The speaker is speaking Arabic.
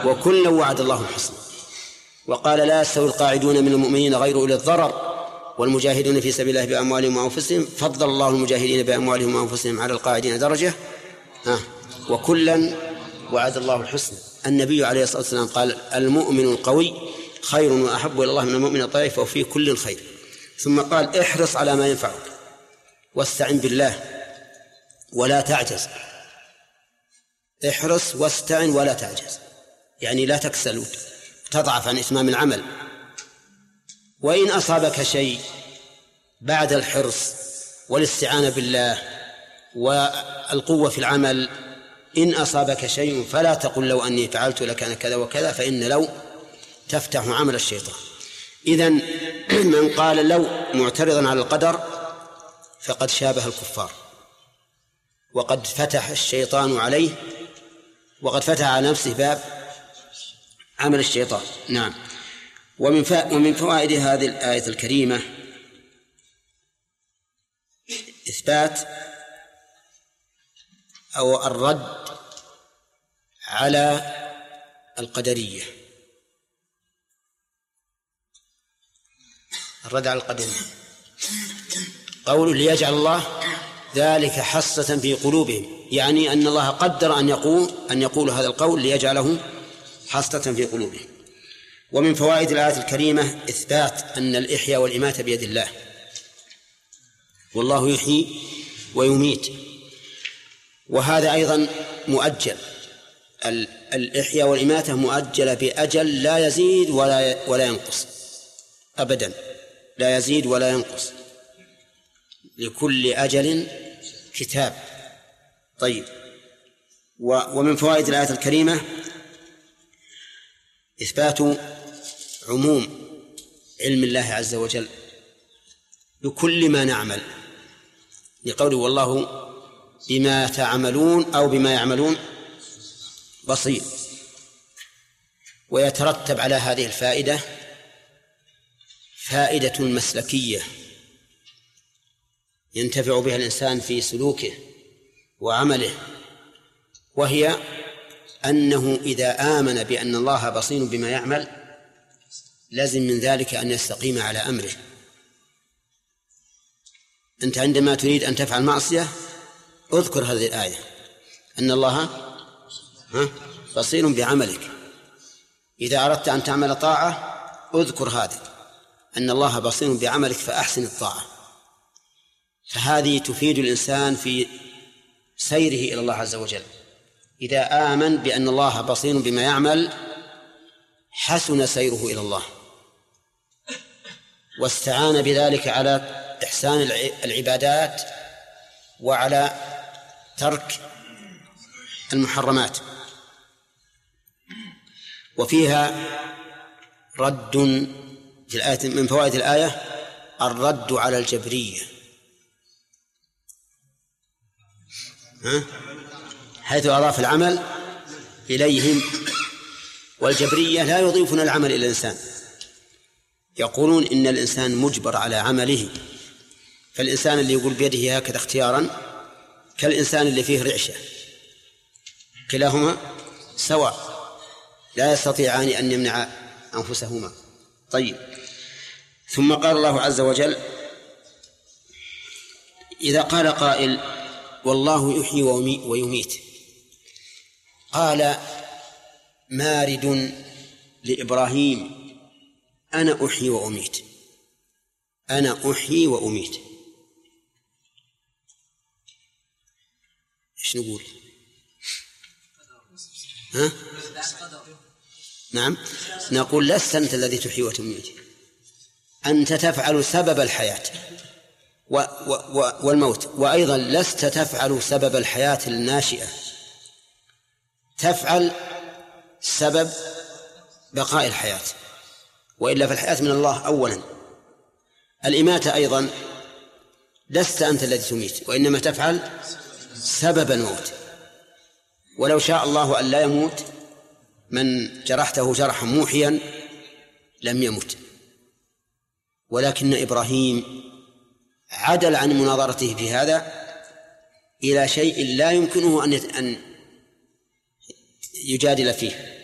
وكلا وعد الله الحسنى. وقال لا يستوي القاعدون من المؤمنين غير أولي الضرر والمجاهدون في سبيل الله بأموالهم وأنفسهم فضل الله المجاهدين بأموالهم وأنفسهم على القاعدين درجة وكلا وعد الله الحسنى. النبي عليه الصلاة والسلام قال المؤمن القوي خير وأحب إلى الله من المؤمن الضعيف وفيه كل خير. ثم قال احرص على ما ينفعك واستعن بالله ولا تعجز. احرص واستعن ولا تعجز، يعني لا تكسل وتضعف عن إتمام العمل. وإن أصابك شيء بعد الحرص والاستعانة بالله والقوة في العمل، إن أصابك شيء فلا تقل لو أني فعلت لكان كذا وكذا، فإن لو تفتح عمل الشيطان. إذن من قال لو معترضا على القدر فقد شابه الكفار، وقد فتح الشيطان عليه، وقد فتح على نفسه باب عمل الشيطان. نعم. ومن فوائد هذه الآية الكريمة إثبات أو الرد على القدرية. الرد على القدرية قول ليجعل الله ذلك حصة في قلوبهم، يعني أن الله قدر أن يقول هذا القول ليجعله حصة في قلوبهم. ومن فوائد الآية الكريمة إثبات أن الإحياء والإماتة بيد الله، والله يحيي ويميت، وهذا أيضا مؤجل. الإحياء والإماتة مؤجلة بأجل لا يزيد ولا ينقص أبدا، لا يزيد ولا ينقص، لكل أجل كتاب. طيب. ومن فوائد الآية الكريمة إثبات عموم علم الله عز وجل بكل ما نعمل، لقوله والله بما تعملون أو بما يعملون بصير. ويترتب على هذه الفائدة فائدة مسلكية ينتفع بها الإنسان في سلوكه وعمله، وهي أنه إذا آمن بأن الله بصير بما يعمل لازم من ذلك أن يستقيم على أمره. أنت عندما تريد أن تفعل معصية اذكر هذه الآية أن الله بصير بعملك. إذا أردت أن تعمل طاعة اذكر هذا أن الله بصير بعملك فأحسن الطاعة. فهذه تفيد الإنسان في سيره إلى الله عز وجل. إذا آمن بأن الله بصير بما يعمل حسن سيره إلى الله، واستعان بذلك على إحسان العبادات وعلى ترك المحرمات. وفيها رد في الآية، من فوائد الآية الرد على الجبرية، حيث أضاف العمل إليهم. والجبرية لا يضيفون العمل إلى الإنسان، يقولون إن الإنسان مجبر على عمله. فالإنسان اللي يقول بيده هكذا اختيارا كالإنسان اللي فيه رعشة، كلاهما سواء لا يستطيعان أن يمنع أنفسهما. طيب. ثم قال الله عز وجل إذا قال قائل والله يحيي ويميت، قال مارد لإبراهيم أنا أحيي وأميت، أنا أحيي وأميت. إيش نقول؟ نعم، نقول لست أنت الذي تحيي وتميت، أنت تفعل سبب الحياة والموت، وأيضا لست تفعل سبب الحياة الناشئة، تفعل سبب بقاء الحياة، وإلا فالحياة من الله أولا. الإماتة أيضا لست أنت الذي تميت، وإنما تفعل سبب الموت. ولو شاء الله أن لا يموت من جرحته جرحا موحيا لم يمت، ولكن إبراهيم عدل عن مناظرته في هذا إلى شيء لا يمكنه أن يجادل فيه،